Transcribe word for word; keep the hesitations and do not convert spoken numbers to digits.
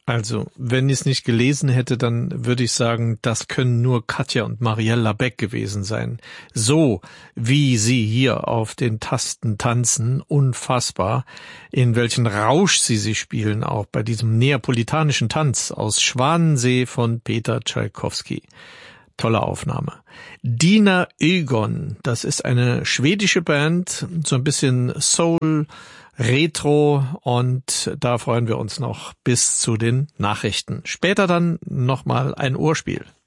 Also, wenn ich es nicht gelesen hätte, dann würde ich sagen, das können nur Katja und Marielle Labec gewesen sein. So, wie sie hier auf den Tasten tanzen, unfassbar. In welchen Rausch sie sich spielen, auch bei diesem neapolitanischen Tanz aus Schwanensee von Peter Tschaikowski. Tolle Aufnahme. Dina Ögon, das ist eine schwedische Band, so ein bisschen Soul, Retro, und da freuen wir uns noch bis zu den Nachrichten. Später dann nochmal ein Ohrspiel.